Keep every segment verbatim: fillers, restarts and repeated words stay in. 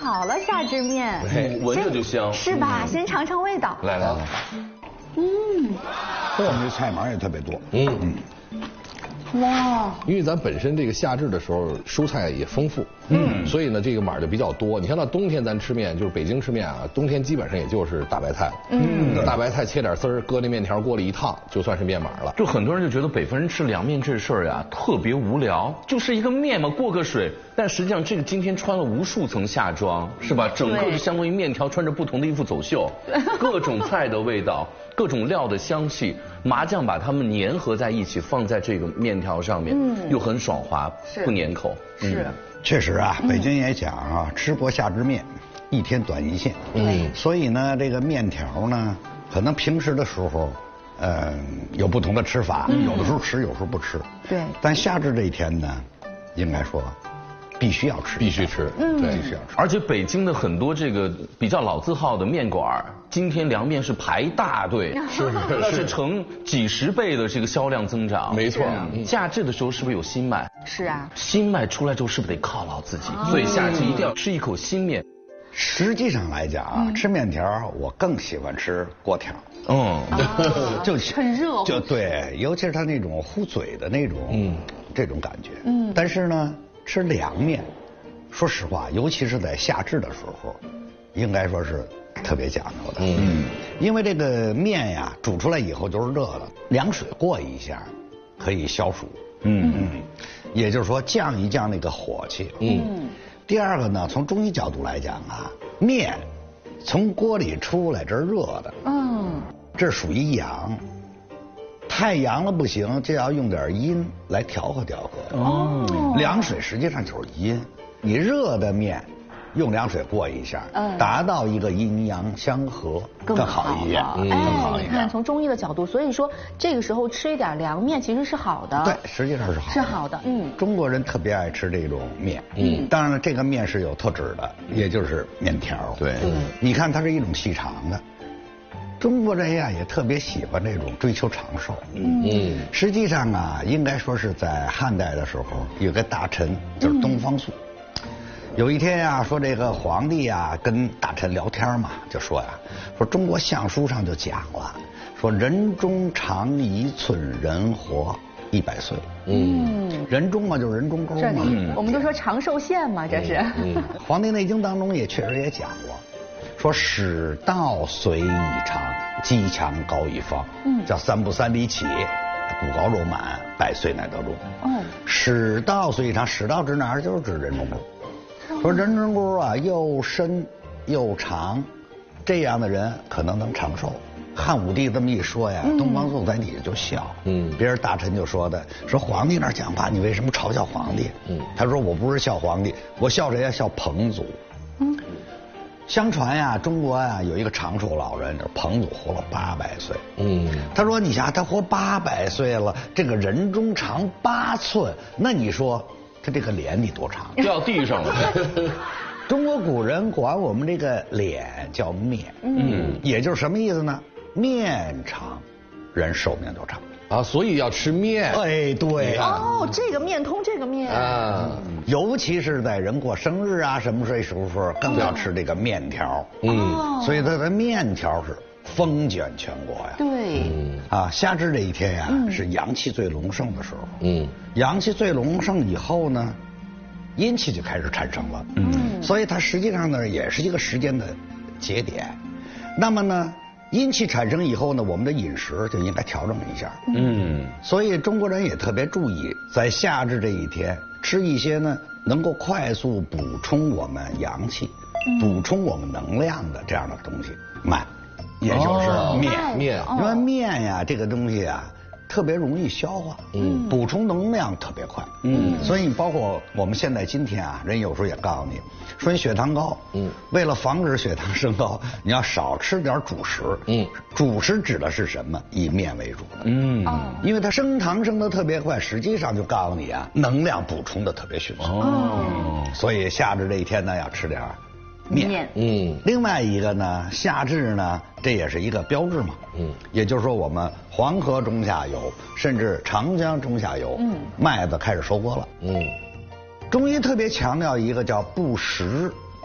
好了，夏至面， 闻着就香， 是吧？先尝尝味道。 来来来， 嗯， 我们这菜码也特别多。 嗯嗯。 哇， 因为咱本身这个夏至的时候蔬菜也丰富，嗯，所以呢这个码就比较多。你像到冬天咱吃面，就是北京吃面啊，冬天基本上也就是大白菜，嗯，大白菜切点丝儿，搁那面条锅里一烫，就算是面码了。 就很多人就觉得北方人吃凉面这事儿呀特别无聊，就是一个面嘛，过个水。但实际上这个今天穿了无数层夏装，是吧？整个就相当于面条穿着不同的衣服走秀，各种菜的味道，各种料的香气，麻酱把它们粘合在一起，放在这个面条上面，嗯，又很爽滑，不粘口。 是， 确实啊，北京也讲啊，吃过夏至面，一天短一线。嗯，所以呢，这个面条呢，可能平时的时候，呃，有不同的吃法，有的时候吃，有时候不吃。 对。 但夏至这一天呢，应该说。必须要吃， 必须吃， 嗯， 对， 必须要吃。 而且北京的很多这个比较老字号的面馆，今天凉面是排大队， 是那是成几十倍的这个销量增长。 没错， 夏至的时候是不是有新麦？ 是啊， 新麦出来之后是不是得犒劳自己？所以夏至一定要吃一口新面。 实际上来讲啊，吃面条我更喜欢吃锅条。 嗯， 就很热， 就对，尤其是它那种糊嘴的那种，嗯，这种感觉。嗯，但是呢。吃凉面，说实话，尤其是在夏至的时候，应该说是特别讲究的。嗯，因为这个面呀煮出来以后就是热的，凉水过一下可以消暑。嗯嗯，也就是说降一降那个火气。嗯。第二个呢，从中医角度来讲啊，面从锅里出来这是热的。嗯。这属于阳。太阳了不行，就要用点阴来调和调和。哦，凉水实际上就是阴，你热的面用凉水过一下，嗯，达到一个阴阳相合，更好一点。 嗯，哎，你看从中医的角度，所以说这个时候吃一点凉面其实是好的。 对，实际上是好的。 是好的，嗯。 中国人特别爱吃这种面，嗯，当然了，这个面是有特质的，也就是面条。 对， 你看它是一种细长的。中国人呀也特别喜欢这种追求长寿。嗯，实际上啊，应该说是在汉代的时候，有个大臣就是东方朔。嗯、有一天呀，说这个皇帝呀跟大臣聊天嘛，就说呀，说中国相书上就讲了，说人中长一寸，人活一百岁。嗯，人中嘛就是人中沟嘛。 嗯、我们都说长寿线嘛，这是。 嗯，《黄帝内经》当中也确实也讲过。说使道随以长，肌强高以方，嗯，叫三不三里起，骨高肉满，百岁乃得中。哦，使道随以长，使道指哪儿？就是指人中沟。说人中沟啊，又深又长，这样的人可能能长寿。汉武帝这么一说呀，东方朔在底下就笑。嗯，别人大臣就说的，说皇帝那儿讲话，你为什么嘲笑皇帝？嗯，他说我不是笑皇帝，我笑谁呀？笑彭祖。嗯。相传呀，中国呀有一个长寿老人，这彭祖活了八百岁。嗯，他说你想他活八百岁了，这个人中长八寸，那你说他这个脸得多长？ 掉地上了。 中国古人管我们这个脸叫面，嗯，也就是什么意思呢？面长，人寿命就长。 啊，所以要吃面。 哎，对啊。哦，这个面通这个面啊， 尤其是在人过生日啊什么这时候，更要吃这个面条。嗯，所以它的面条是风卷全国呀。 对。 啊，夏至这一天呀，是阳气最隆盛的时候。嗯，阳气最隆盛以后呢，阴气就开始产生了。嗯，所以它实际上呢，也是一个时间的节点。那么呢？阴气产生以后呢，我们的饮食就应该调整一下。嗯，所以中国人也特别注意，在夏至这一天吃一些呢能够快速补充我们阳气、嗯、补充我们能量的这样的东西，麦，也就是面。哦、面，因为面呀这个东西啊特别容易消化，嗯，补充能量特别快，嗯，所以包括我们现在今天啊，人有时候也告诉你，说你血糖高，嗯，为了防止血糖升高，你要少吃点主食，嗯，主食指的是什么？以面为主的，嗯，因为它升糖升得特别快，实际上就告诉你啊，能量补充的特别迅速，哦，所以夏至这一天呢，要吃点面，嗯，另外一个呢，夏至呢，这也是一个标志嘛，嗯，也就是说我们黄河中下游，甚至长江中下游，嗯，麦子开始收割了，嗯，中医特别强调一个叫不时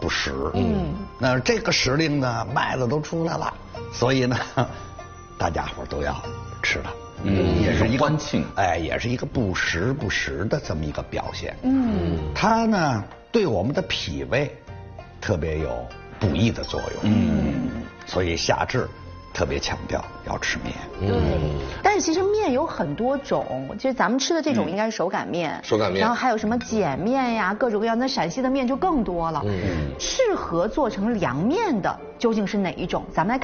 不时。嗯，那这个时令呢，麦子都出来了，所以呢，大家伙都要吃它。嗯，也是一个欢庆， 哎，也是一个不时不食的这么一个表现。嗯，它呢对我们的脾胃特别有补益的作用。嗯，所以夏至特别强调要吃面。 对，但是其实面有很多种，就是咱们吃的这种应该是手擀面， 手擀面， 然后还有什么碱面呀，各种各样的。陕西的面就更多了。嗯，适合做成凉面的究竟是哪一种？咱们来看。